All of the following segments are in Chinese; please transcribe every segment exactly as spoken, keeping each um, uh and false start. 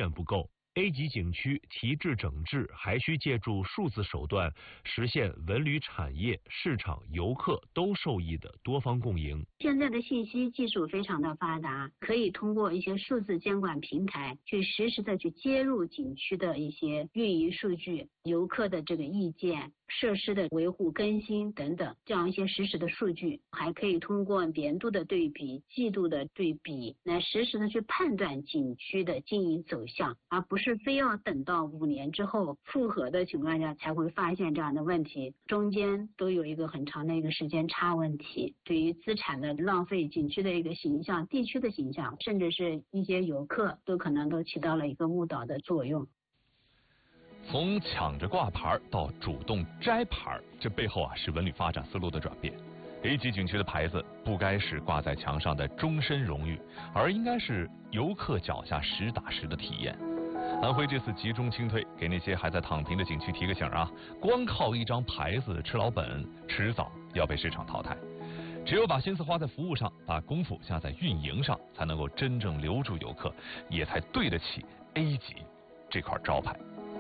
远不够。A 级景区提质整治还需借助数字手段，实现文旅产业、市场、游客都受益的多方共赢。 现在的信息技术非常的发达，可以通过一些数字监管平台去实时的去接入景区的一些运营数据、游客的这个意见、设施的维护更新等等，这样一些实时的数据，还可以通过年度的对比、季度的对比，来实时的去判断景区的经营走向，而不是非要等到五年之后复核的情况下才会发现这样的问题，中间都有一个很长的一个时间差问题，对于资产的浪费、景区的一个形象、地区的形象，甚至是一些游客都可能都起到了一个误导的作用。 从抢着挂牌到主动摘牌，这背后啊是文旅发展思路的转变。A 级景区的牌子不该是挂在墙上的终身荣誉，而应该是游客脚下实打实的体验。安徽这次集中清退，给那些还在躺平的景区提个醒啊，光靠一张牌子吃老本，迟早要被市场淘汰。只有把心思花在服务上，把功夫下在运营上，才能够真正留住游客，也才对得起 A 级这块招牌。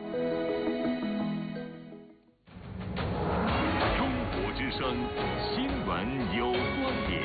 中国之声新闻有观点，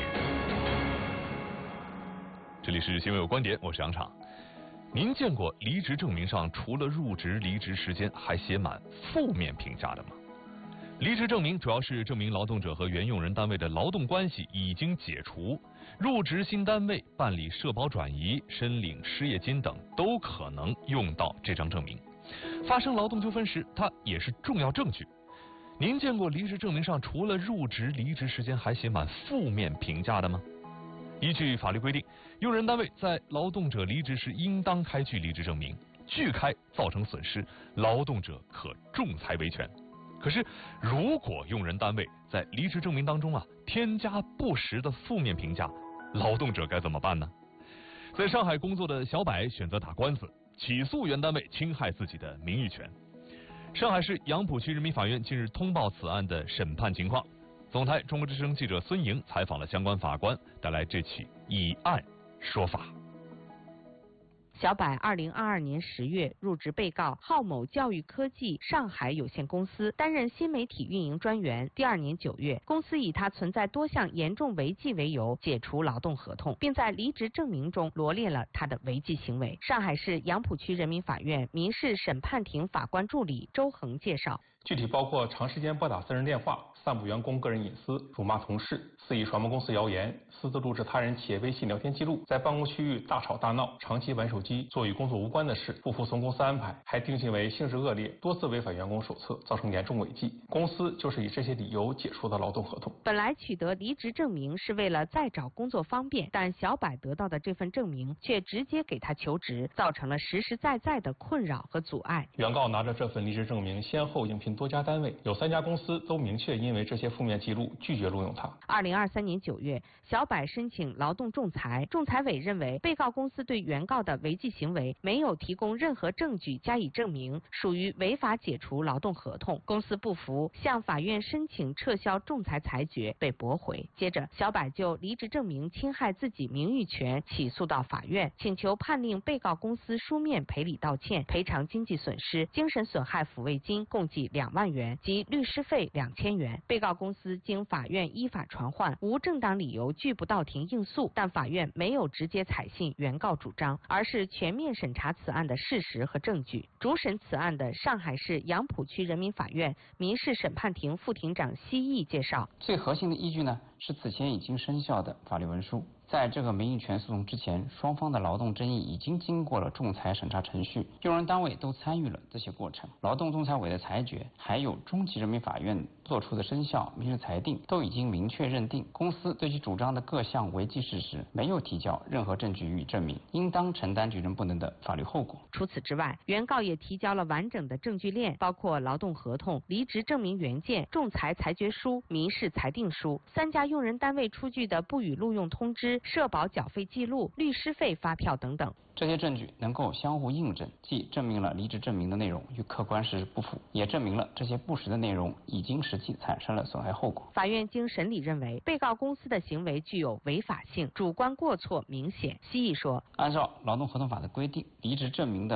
这里是新闻有观点，我是杨昶。您见过离职证明上除了入职、离职时间还写满负面评价的吗？离职证明主要是证明劳动者和原用人单位的劳动关系已经解除，入职新单位、办理社保转移、申领失业金等都可能用到这张证明。发生劳动纠纷时，它也是重要证据。您见过离职证明上除了入职、离职时间还写满负面评价的吗？依据法律规定，用人单位在劳动者离职时应当开具离职证明，拒开造成损失，劳动者可仲裁维权。可是，如果用人单位在离职证明当中啊添加不实的负面评价，劳动者该怎么办呢？在上海工作的小柏选择打官司，起诉原单位侵害自己的名誉权。上海市杨浦区人民法院近日通报此案的审判情况。总台中国之声记者孙莹采访了相关法官，带来这起以案说法。 小柏二零二二年十月入职被告浩某教育科技上海有限公司，担任新媒体运营专员。第二年九月，公司以他存在多项严重违纪为由解除劳动合同，并在离职证明中罗列了他的违纪行为。上海市杨浦区人民法院民事审判庭法官助理周恒介绍， 具体包括长时间拨打私人电话、散布员工个人隐私、辱骂同事、肆意传播公司谣言、私自录制他人企业微信聊天记录、在办公区域大吵大闹、长期玩手机、做与工作无关的事、不服从公司安排，还定性为性质恶劣、多次违反员工手册，造成严重违纪。公司就是以这些理由解除的劳动合同。 本来取得离职证明是为了再找工作方便，但小柏得到的这份证明却直接给他求职，造成了实实在在的困扰和阻碍。 原告拿着这份离职证明先后应聘多家单位，有三家公司都明确因为这些负面记录拒绝录用他。 二零二三年九月，小柏申请劳动仲裁，仲裁委认为被告公司对原告的违纪行为没有提供任何证据加以证明，属于违法解除劳动合同。公司不服，向法院申请撤销仲裁裁决，被驳回。接着，小柏就离职证明侵害自己名誉权起诉到法院，请求判令被告公司书面赔礼道歉，赔偿经济损失、精神损害抚慰金共计两万元及律师费两千元。被告公司经法院依法传唤，无正当理由拒不到庭应诉，但法院没有直接采信原告主张，而是全面审查此案的事实和证据。主审此案的上海市杨浦区人民法院民事审判庭副庭长奚毅介绍， 最核心的依据呢是此前已经生效的法律文书。在这个名誉权诉讼之前，双方的劳动争议已经经过了仲裁审查程序，用人单位都参与了这些过程。劳动仲裁委的裁决，还有中级人民法院作出的生效民事裁定，都已经明确认定公司对其主张的各项违纪事实没有提交任何证据予以证明，应当承担举证不能的法律后果。 除此之外，原告也提交了完整的证据链，包括劳动合同、离职证明原件、仲裁裁决书、民事裁定书、三家用人单位出具的不予录用通知、社保缴费记录、律师费发票等等。 这些证据能够相互印证，既证明了离职证明的内容与客观事实不符，也证明了这些不实的内容已经实际产生了损害后果。 法院经审理认为，被告公司的行为具有违法性，主观过错明显。奚毅说， 按照劳动合同法的规定，离职证明的